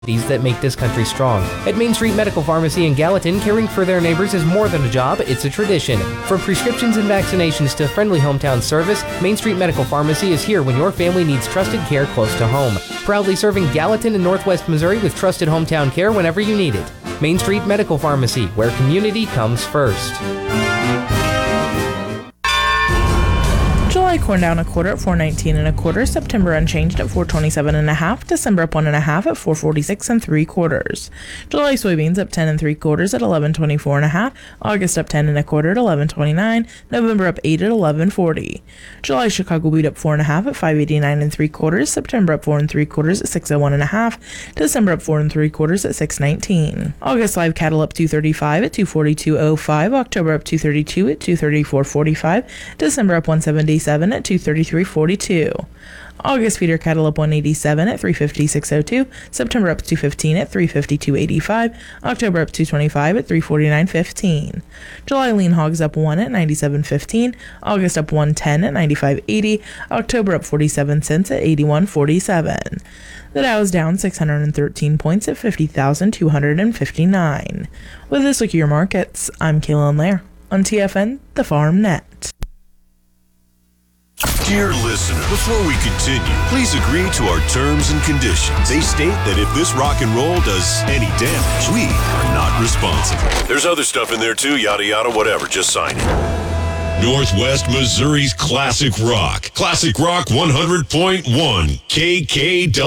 that make this country strong. At Main Street Medical Pharmacy in Gallatin, caring for their neighbors is more than a job, it's a tradition. From prescriptions and vaccinations to friendly hometown service, Main Street Medical Pharmacy is here when your family needs trusted care close to home. Proudly serving Gallatin and Northwest Missouri with trusted hometown care whenever you need it. Main Street Medical Pharmacy, where community comes first. July corn down a quarter at $4.19 1/4. September unchanged at $4.27 1/2. December up 1 1/2 at $4.46 3/4. July soybeans up 10 3/4 at $11.24 1/2. August up 10 1/4 at $11.29. November up 8 at $11.40. July Chicago wheat up 4 1/2 at $5.89 3/4. September up 4 3/4 at $6.01 1/2. December up 4 3/4 at $6.19. August live cattle up 235 at $242.05. October up 232 at $234.45. December up 177 at $233.42. August feeder cattle up 187 at $356.02. September up 215 at $352.85. October up 225 at $349.15. July lean hogs up 1 at $97.15. August up 110 at $95.80. October up 47 cents at $81.47. The Dow is down 613 points at 50,259. With this look at your markets, I'm Kaylin Lair on TFN, the Farm Net. Dear listener, before we continue, please agree to our terms and conditions. They state that if this rock and roll does any damage, we are not responsible. There's other stuff in there too, yada yada, whatever, just sign it. Northwest Missouri's Classic Rock. Classic Rock 100.1 KKW.